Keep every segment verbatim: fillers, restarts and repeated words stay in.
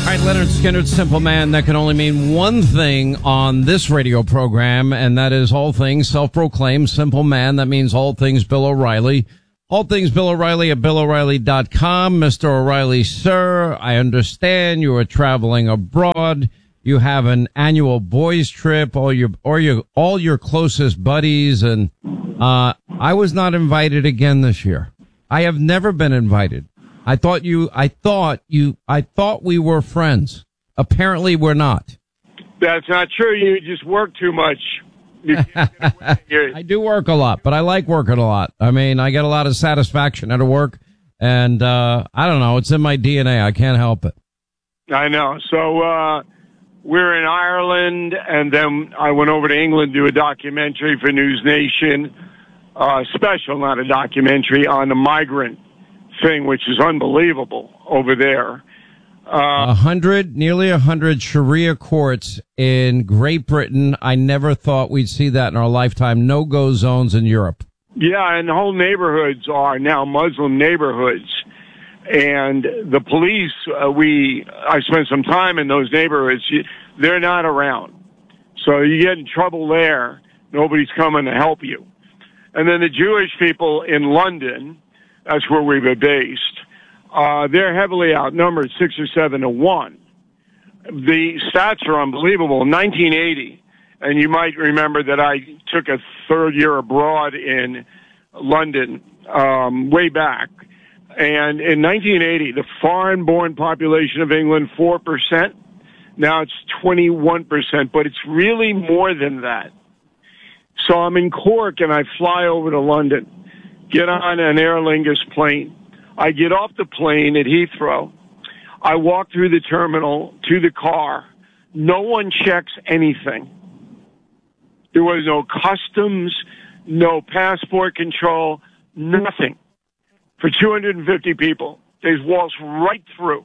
All right, Leonard Skinner, Simple Man, that can only mean one thing on this radio program, and that is all things self-proclaimed Simple Man. That means all things Bill O'Reilly. All things Bill O'Reilly at Bill O'Reilly dot com. Mister O'Reilly, sir, I understand you are traveling abroad. You have an annual boys trip, all your, or your, all your closest buddies, and, uh, I was not invited again this year. I have never been invited. I thought you, I thought you, I thought we were friends. Apparently we're not. That's not true. You just work too much. You can't get away. I do work a lot, but I like working a lot. I mean, I get a lot of satisfaction out of work, and, uh, I don't know. It's in my D N A. I can't help it. I know. So, uh, we're in Ireland, and then I went over to England to do a documentary for News Nation, uh, special, not a documentary, on the migrant thing, which is unbelievable over there. A uh, hundred, nearly a hundred Sharia courts in Great Britain. I never thought we'd see that in our lifetime. No-go zones in Europe. Yeah, and the whole neighborhoods are now Muslim neighborhoods. And the police, uh, we, I spent some time in those neighborhoods. They're not around. So you get in trouble there. Nobody's coming to help you. And then the Jewish people in London, that's where we were based. Uh, they're heavily outnumbered, six or seven to one. The stats are unbelievable. In nineteen eighty, and you might remember that I took a third year abroad in London, um, way back. And in nineteen eighty, the foreign-born population of England, four percent. Now it's twenty-one percent, but it's really more than that. So I'm in Cork, and I fly over to London, get on an Aer Lingus plane. I get off the plane at Heathrow. I walk through the terminal to the car. No one checks anything. There was no customs, no passport control, nothing. For two hundred fifty people, they waltz right through.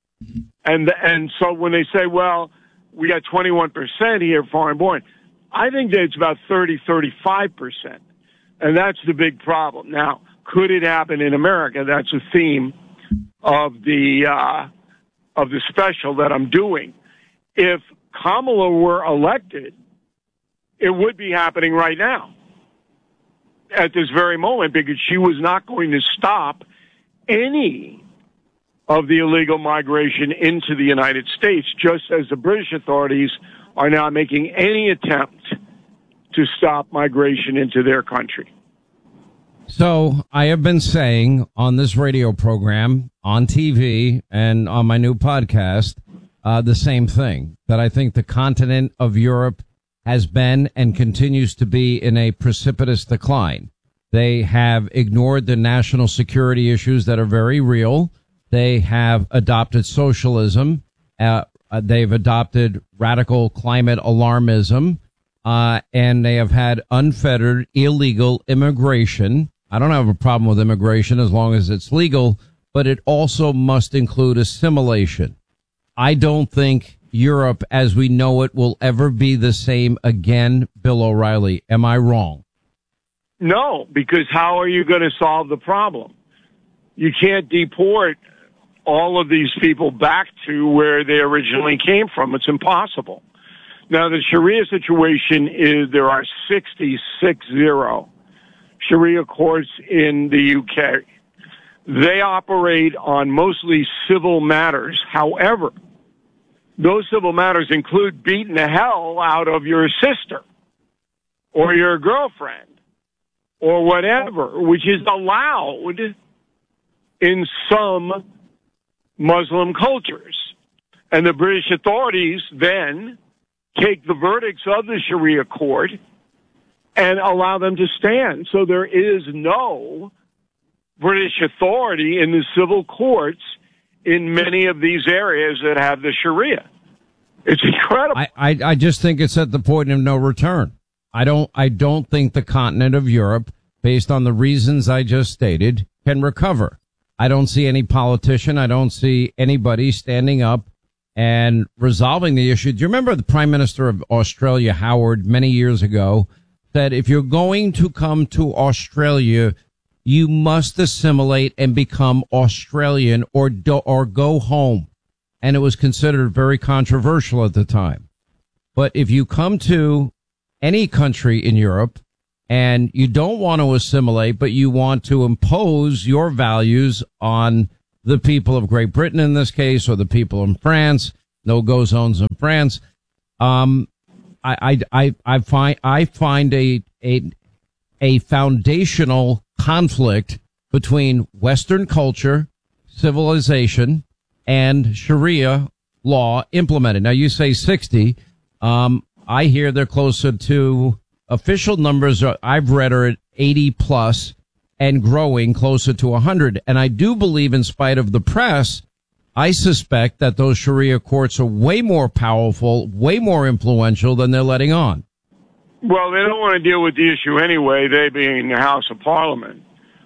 And and so when they say, well, we got twenty-one percent here foreign born, I think that it's about thirty, thirty-five percent. And that's the big problem. Now, could it happen in America? That's a theme of the uh, of the special that I'm doing. If Kamala were elected, it would be happening right now at this very moment, because she was not going to stop any of the illegal migration into the United States, just as the British authorities are not making any attempt to stop migration into their country. So I have been saying on this radio program, on T V, and on my new podcast, uh, the same thing, that I think the continent of Europe has been and continues to be in a precipitous decline. They have ignored the national security issues that are very real. They have adopted socialism. Uh, they've adopted radical climate alarmism. Uh, and they have had unfettered illegal immigration. I don't have a problem with immigration as long as it's legal, but it also must include assimilation. I don't think Europe as we know it will ever be the same again, Bill O'Reilly. Am I wrong? No, because how are you going to solve the problem? You can't deport all of these people back to where they originally came from. It's impossible. Now, the Sharia situation is there are sixty-six zero Sharia courts in the U K. They operate on mostly civil matters. However, those civil matters include beating the hell out of your sister or your girlfriend or whatever, which is allowed in some Muslim cultures. And the British authorities then take the verdicts of the Sharia court and allow them to stand. So there is no British authority in the civil courts in many of these areas that have the Sharia. It's incredible. I, I, I just think it's at the point of no return. I don't, I don't think the continent of Europe, based on the reasons I just stated, can recover. I don't see any politician. I don't see anybody standing up and resolving the issue. Do you remember the Prime Minister of Australia, Howard, many years ago, said if you're going to come to Australia, you must assimilate and become Australian or do, or go home. and it was considered very controversial at the time. But if you come to any country in Europe and you don't want to assimilate, but you want to impose your values on the people of Great Britain in this case, or the people in France, no-go zones in France, um, I, I, I, I find, I find a, a, a foundational conflict between Western culture, civilization, and Sharia law implemented. Now, you say sixty. Um, I hear they're closer to official numbers. Are, I've read are at eighty plus and growing closer to one hundred. And I do believe, in spite of the press, I suspect that those Sharia courts are way more powerful, way more influential than they're letting on. Well, they don't want to deal with the issue anyway, they being the House of Parliament.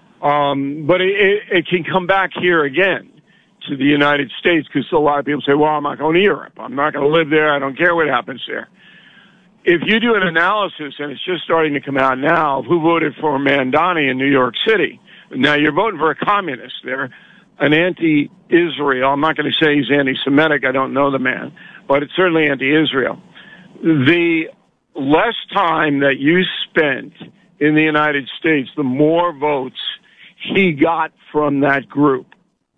Um, but it, it, it can come back here again to the United States, because a lot of people say, well, I'm not going to Europe. I'm not going to live there. I don't care what happens there. If you do an analysis, and it's just starting to come out now, of who voted for Mandani in New York City. Now, you're voting for a communist there, an anti-Israel. I'm not going to say he's anti-Semitic. I don't know the man. But it's certainly anti-Israel. The less time that you spent in the United States, the more votes he got from that group.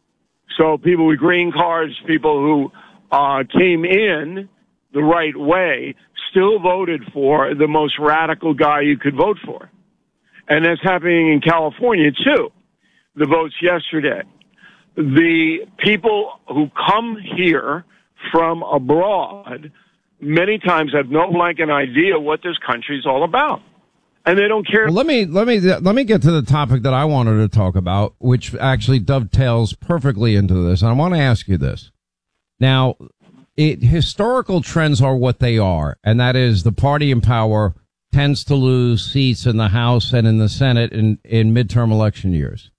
So people with green cards, people who uh, came in the right way, still voted for the most radical guy you could vote for. And that's happening in California, too. The votes yesterday. The people who come here from abroad many times have no blanket idea what this country is all about. And they don't care. Well, let me let me let me get to the topic that I wanted to talk about, which actually dovetails perfectly into this. And I want to ask you this. Now, it, historical trends are what they are, and that is the party in power tends to lose seats in the House and in the Senate in, in midterm election years.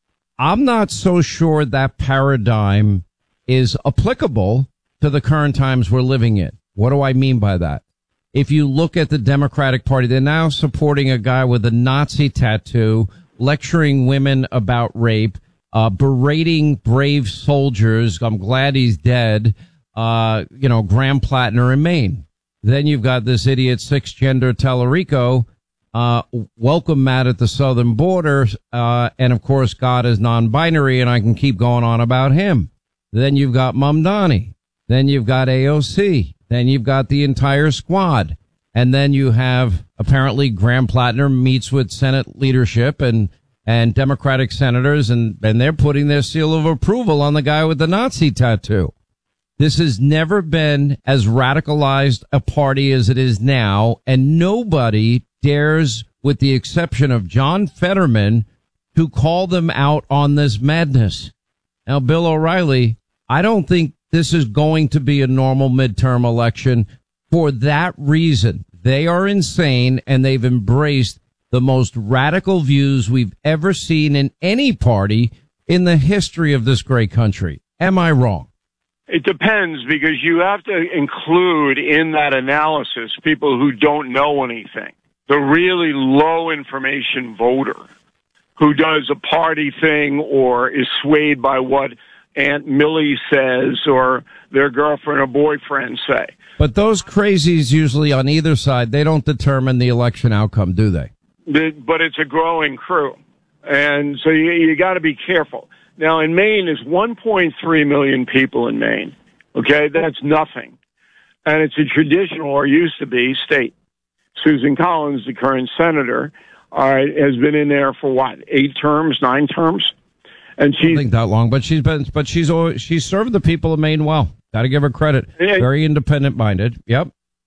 I'm not so sure that paradigm is applicable to the current times we're living in. What do I mean by that? If you look at the Democratic Party, they're now supporting a guy with a Nazi tattoo, lecturing women about rape, uh, berating brave soldiers. I'm glad he's dead. Uh, you know, Graham Plattner in Maine. Then you've got this idiot six-gender Tallarico, uh, welcome Matt at the southern border. Uh, and of course, God is non-binary, and I can keep going on about him. Then you've got Mamdani. Then you've got A O C. Then you've got the entire squad. And then you have apparently Graham Plattner meets with Senate leadership and, and Democratic senators, and, and they're putting their seal of approval on the guy with the Nazi tattoo. This has never been as radicalized a party as it is now, and nobody dares, with the exception of John Fetterman, to call them out on this madness. Now, Bill O'Reilly, I don't think this is going to be a normal midterm election for that reason. They are insane, and they've embraced the most radical views we've ever seen in any party in the history of this great country. Am I wrong? It depends, because you have to include in that analysis people who don't know anything. The really low information voter who does a party thing or is swayed by what Aunt Millie says or their girlfriend or boyfriend say. But those crazies usually on either side, they don't determine the election outcome, do they? But it's a growing crew. And so you, you got to be careful. Now, in Maine, there's one point three million people in Maine. Okay, that's nothing. And it's a traditional, or used to be, state. Susan Collins, the current senator, uh, has been in there for what, eight terms, nine terms? And she's, I don't think that long, but she's been, but she's always, she's served the people of Maine well. Got to give her credit. Yeah, very independent minded. Yep.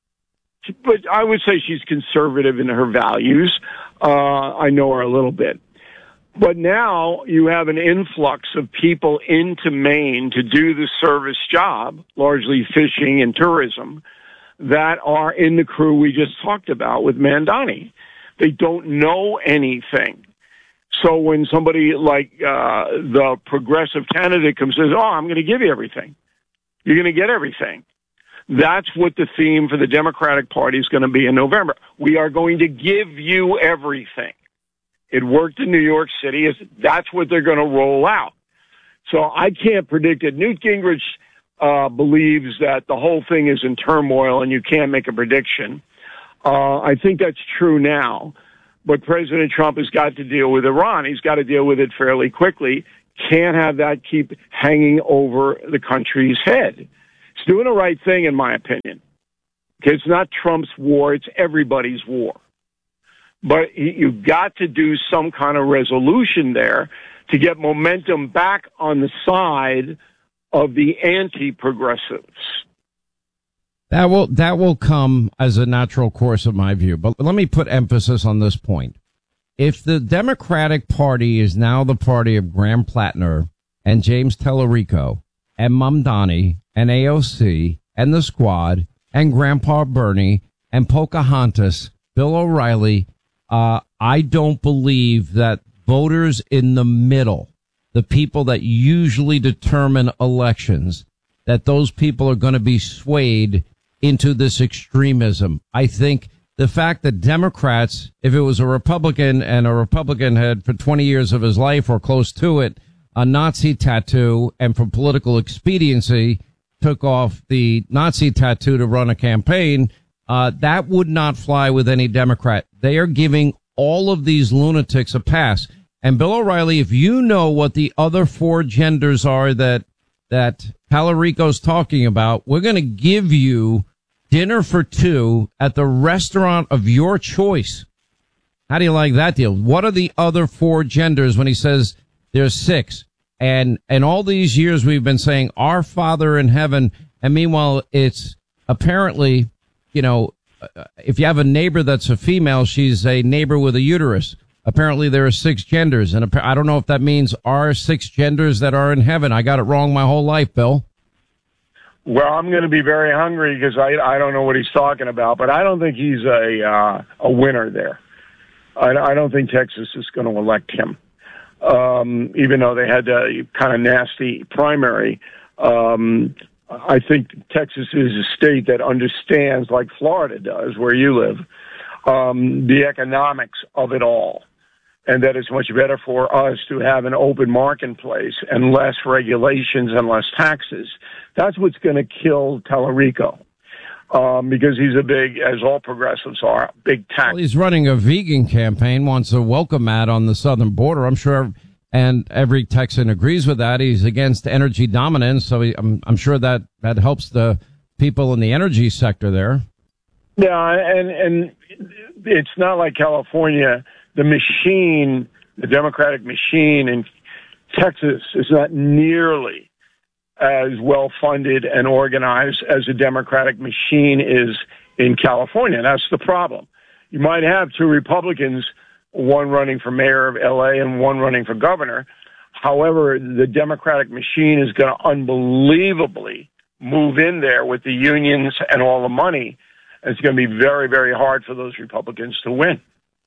But I would say she's conservative in her values. Uh, I know her a little bit. But now you have an influx of people into Maine to do the service job, largely fishing and tourism, that are in the crew we just talked about with Mandani. They don't know anything. So when somebody like uh, the progressive candidate comes and says, oh, I'm going to give you everything, you're going to get everything. That's what the theme for the Democratic Party is going to be in November. We are going to give you everything. It worked in New York City. That's what they're going to roll out. So I can't predict it. Newt Gingrich uh, believes that the whole thing is in turmoil and you can't make a prediction. Uh, I think that's true now. But President Trump has got to deal with Iran. He's got to deal with it fairly quickly. Can't have that keep hanging over the country's head. He's doing the right thing, in my opinion. It's not Trump's war. It's everybody's war. But you've got to do some kind of resolution there to get momentum back on the side of the anti-progressives. That will that will come as a natural course of my view. But let me put emphasis on this point. If the Democratic Party is now the party of Graham Plattner and James Tallarico and Mamdani and A O C and the Squad and Grandpa Bernie and Pocahontas, Bill O'Reilly, uh, I don't believe that voters in the middle, the people that usually determine elections, that those people are going to be swayed into this extremism. I think the fact that Democrats, if it was a Republican and a Republican had for twenty years of his life or close to it, a Nazi tattoo, and for political expediency took off the Nazi tattoo to run a campaign, uh, that would not fly with any Democrat. They are giving all of these lunatics a pass. And Bill O'Reilly, if you know what the other four genders are that that Tallarico's talking about, we're going to give you dinner for two at the restaurant of your choice. How do you like that deal? What are the other four genders when he says there's six? And, and all these years we've been saying our Father in heaven. And meanwhile, it's apparently, you know, if you have a neighbor that's a female, she's a neighbor with a uterus. Apparently there are six genders. And I don't know if that means are six genders that are in heaven. I got it wrong my whole life, Bill. Well, I'm going to be very hungry because I, I don't know what he's talking about, but I don't think he's a, uh, a winner there. I, I don't think Texas is going to elect him. Um, even though they had a kind of nasty primary, um, I think Texas is a state that understands, like Florida does, where you live, um, the economics of it all. And that it's much better for us to have an open marketplace and less regulations and less taxes. That's what's going to kill Tallarico, um, because he's a big, as all progressives are, big tax. Well, he's running a vegan campaign, wants a welcome mat on the southern border. I'm sure, and every Texan agrees with that. He's against energy dominance, so he, I'm, I'm sure that that helps the people in the energy sector there. Yeah, and and it's not like California. The machine, the Democratic machine in Texas is not nearly as well funded and organized as the Democratic machine is in California. That's the problem. You might have two Republicans, one running for mayor of L A and one running for governor. However, the Democratic machine is going to unbelievably move in there with the unions and all the money. It's going to be very, very hard for those Republicans to win.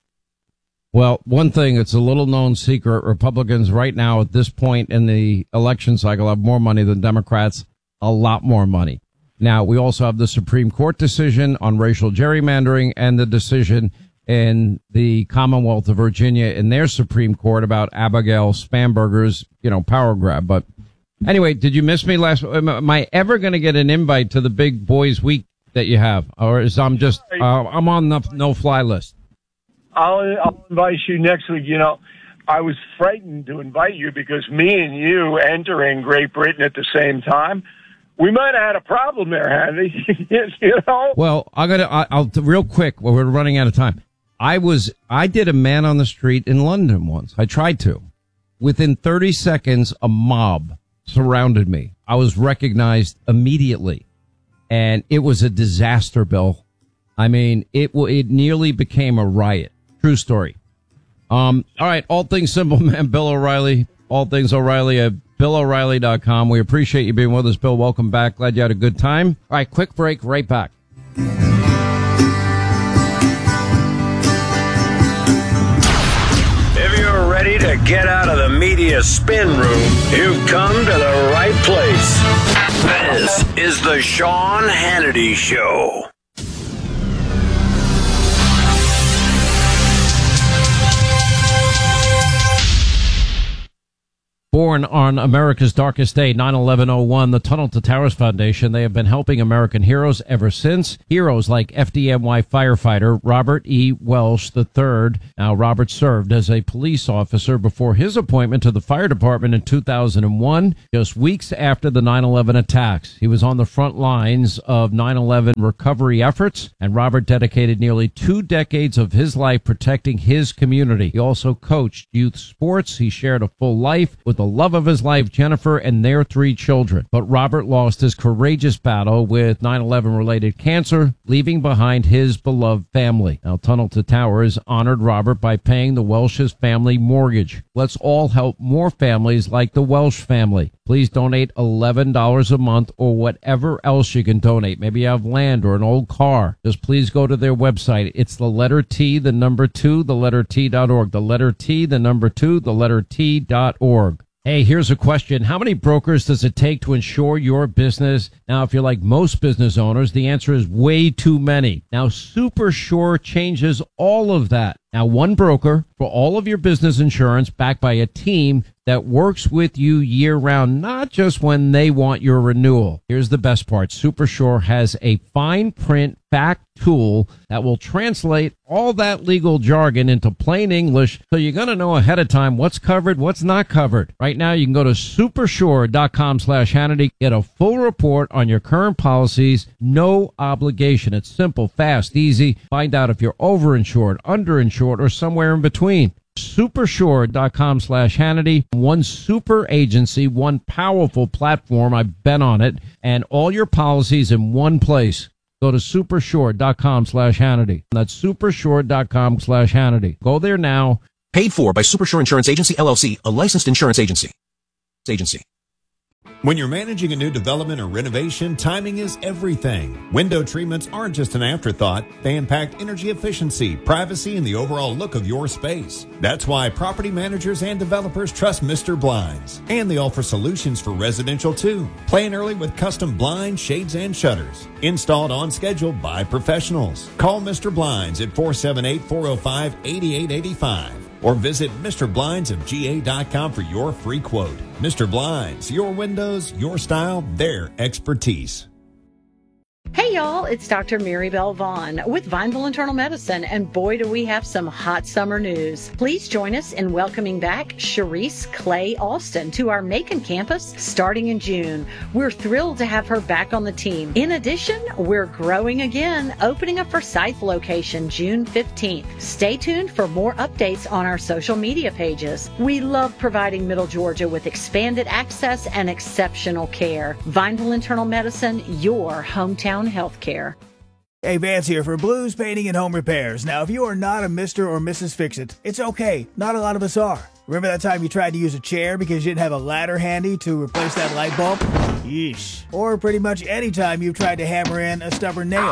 Well, one thing, it's a little known secret. Republicans right now at this point in the election cycle have more money than Democrats, a lot more money. Now, we also have the Supreme Court decision on racial gerrymandering and the decision in the Commonwealth of Virginia in their Supreme Court about Abigail Spanberger's, you know, power grab. But anyway, did you miss me last? Am I ever going to get an invite to the big boys week that you have? Or is I'm just, uh, I'm on the no-fly list? I'll, I'll invite you next week. You know, I was frightened to invite you because me and you entering Great Britain at the same time, we might have had a problem there, Handy. You know? Well, I gotta, I, I'll, real quick, well, we're running out of time. I was, I did a man on the street in London once. I tried to. Within thirty seconds, a mob surrounded me. I was recognized immediately. And it was a disaster, Bill. I mean, it it nearly became a riot. True story. Um, all right. All things simple, man. Bill O'Reilly. All things O'Reilly at Bill O'Reilly dot com. We appreciate you being with us, Bill. Welcome back. Glad you had a good time. All right. Quick break. Right back. If you're ready to get out of the media spin room, you've come to the right place. This is the Sean Hannity Show. Born on America's darkest day, nine eleven oh one, the Tunnel to Towers Foundation, they have been helping American heroes ever since. Heroes like F D N Y firefighter Robert E. Welsh the third. Now, Robert served as a police officer before his appointment to the fire department in two thousand one, just weeks after the nine eleven attacks. He was on the front lines of nine eleven recovery efforts, and Robert dedicated nearly two decades of his life protecting his community. He also coached youth sports. He shared a full life with the love of his life, Jennifer, and their three children. But Robert lost his courageous battle with nine eleven related cancer, leaving behind his beloved family. Now, Tunnel to Towers honored Robert by paying the Welsh's family mortgage. Let's all help more families like the Welsh family. Please donate eleven dollars a month or whatever else you can donate. Maybe you have land or an old car. Just please go to their website. It's the letter T, the number two, the letter T dot org. The letter T, the number two, the letter T dot org. Hey, here's a question. How many brokers does it take to insure your business? Now, if you're like most business owners, the answer is way too many. Now, SuperSure changes all of that. Now, one broker for all of your business insurance, backed by a team that works with you year-round, not just when they want your renewal. Here's the best part. SuperSure has a fine print fact tool that will translate all that legal jargon into plain English, so you're going to know ahead of time what's covered, what's not covered. Right now, you can go to supersure.com slash Hannity, get a full report on your current policies, no obligation. It's simple, fast, easy. Find out if you're overinsured, underinsured, or somewhere in between. Supersure.com slash Hannity. One super agency, one powerful platform. I've been on it, and all your policies in one place. Go to supersure.com slash Hannity. That's supersure.com slash Hannity. Go there now. Paid for by Supersure Insurance Agency, L L C, a licensed insurance agency. Agency. When you're managing a new development or renovation, timing is everything. Window treatments aren't just an afterthought. They impact energy efficiency, privacy, and the overall look of your space. That's why property managers and developers trust Mister Blinds. And they offer solutions for residential too. Plan early with custom blinds, shades, and shutters. Installed on schedule by professionals. Call Mister Blinds at four seven eight, four oh five, eight eight eight five. Or visit Mister Blinds of G A dot com for your free quote. Mister Blinds, your windows, your style, their expertise. Hey y'all, it's Doctor Maribel Vaughn with Vineville Internal Medicine, and boy do we have some hot summer news. Please join us in welcoming back Sharice Clay Alston to our Macon campus starting in June. We're thrilled to have her back on the team. In addition, we're growing again, opening a Forsyth location June fifteenth. Stay tuned for more updates on our social media pages. We love providing Middle Georgia with expanded access and exceptional care. Vineville Internal Medicine, your hometown healthcare. Hey, Vance here for Blues Painting and Home Repairs. Now, if you are not a Mister or Missus Fix-It, it's okay. Not a lot of us are. Remember that time you tried to use a chair because you didn't have a ladder handy to replace that light bulb? Yeesh. Or pretty much any time you've tried to hammer in a stubborn nail.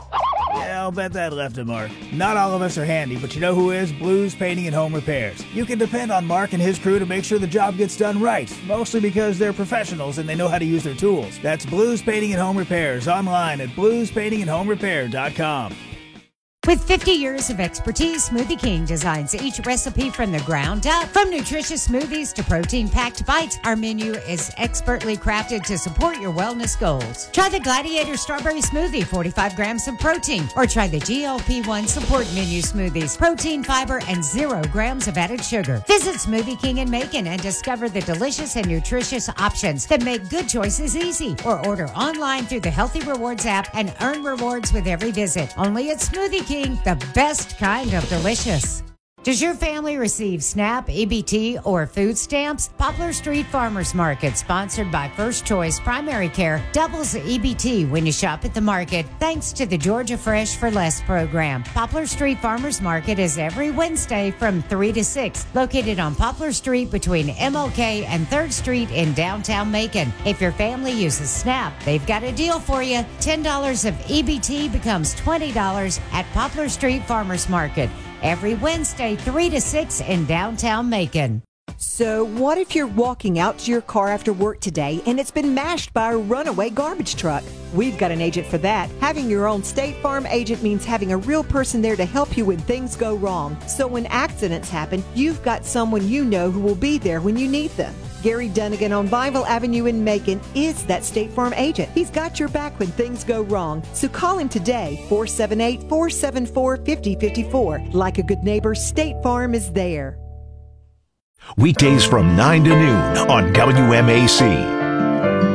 Yeah, I'll bet that left a mark. Not all of us are handy, but you know who is? Blues Painting and Home Repairs. You can depend on Mark and his crew to make sure the job gets done right, mostly because they're professionals and they know how to use their tools. That's Blues Painting and Home Repairs, online at blues painting and home repair dot com. With fifty years of expertise, Smoothie King designs each recipe from the ground up. From nutritious smoothies to protein-packed bites, our menu is expertly crafted to support your wellness goals. Try the Gladiator Strawberry Smoothie, forty-five grams of protein, or try the G L P one Support Menu Smoothies, protein, fiber, and zero grams of added sugar. Visit Smoothie King in Macon and discover the delicious and nutritious options that make good choices easy. Or order online through the Healthy Rewards app and earn rewards with every visit. Only at Smoothie King. The best kind of delicious. Does your family receive SNAP, E B T, or food stamps? Poplar Street Farmers Market, sponsored by First Choice Primary Care, doubles the E B T when you shop at the market, thanks to the Georgia Fresh for Less program. Poplar Street Farmers Market is every Wednesday from three to six, located on Poplar Street between M L K and third Street in downtown Macon. If your family uses SNAP, they've got a deal for you. ten dollars of E B T becomes twenty dollars at Poplar Street Farmers Market. Every Wednesday, three to six in downtown Macon. So what if you're walking out to your car after work today and it's been mashed by a runaway garbage truck? We've got an agent for that. Having your own State Farm agent means having a real person there to help you when things go wrong. So when accidents happen, you've got someone you know who will be there when you need them. Gary Dunnigan on Vineville Avenue in Macon is that State Farm agent. He's got your back when things go wrong. So call him today, four seven eight, four seven four, five zero five four. Like a good neighbor, State Farm is there. Weekdays from nine to noon on W M A C.